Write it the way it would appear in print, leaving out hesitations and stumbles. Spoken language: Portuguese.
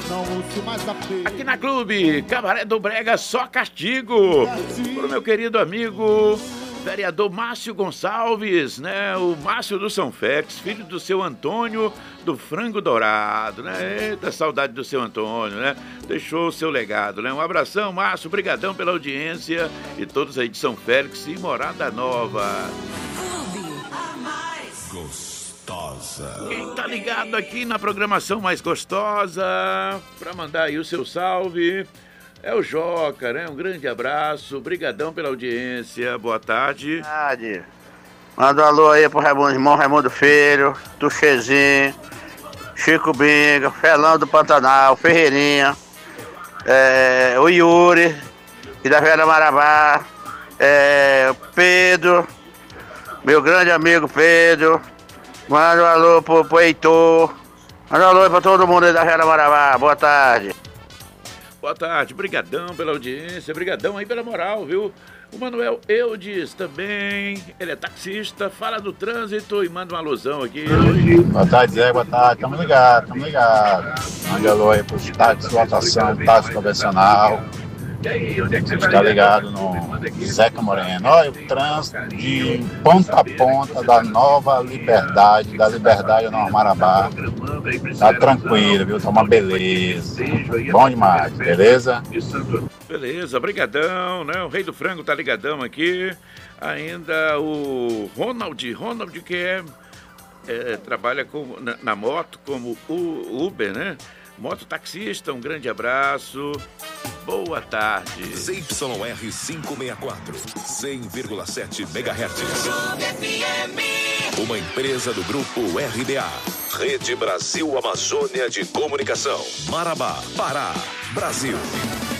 Aqui na Clube, Cabaré do Brega, só castigo. Pro meu querido amigo vereador Márcio Gonçalves, né? O Márcio do São Félix, filho do seu Antônio do Frango Dourado, né? Eita, saudade do seu Antônio, né? Deixou o seu legado, né? Um abração, Márcio, brigadão pela audiência e todos aí de São Félix e Morada Nova. Gostosa. Quem tá ligado aqui na programação mais gostosa, pra mandar aí o seu salve, é o Joca, né? Um grande abraço, brigadão pela audiência, boa tarde. Boa tarde. Manda um alô aí pro Raimundo, irmão Raimundo Filho, Tuxezinho, Chico Binga, Felão do Pantanal, Ferreirinha, o Yuri, e da Vera Marabá, Pedro, meu grande amigo Pedro. Manda um alô pro Heitor. Manda um alô aí pra todo mundo aí da Vera Marabá. Boa tarde. Boa tarde, brigadão pela audiência, brigadão aí pela moral, viu? O Manuel Eudes também, ele é taxista, fala do trânsito e manda uma alusão aqui. Boa tarde, Zé, boa tarde, tamo ligado. Manda alô aí pros táxis, lotação, táxi convencional. Está ligado no Zeca Moreno. Olha o trânsito de ponta a ponta da Nova Liberdade, da Liberdade ao Marabá. Tá tranquilo, viu? Tá uma beleza. Bom demais, beleza? Beleza, brigadão, né? O Rei do Frango tá ligadão aqui. Ainda o Ronald que trabalha na moto como o Uber, né? Mototaxista, um grande abraço. Boa tarde. ZYR 564, 100,7 MHz. Uma empresa do grupo RBA. Rede Brasil Amazônia de Comunicação. Marabá, Pará, Brasil.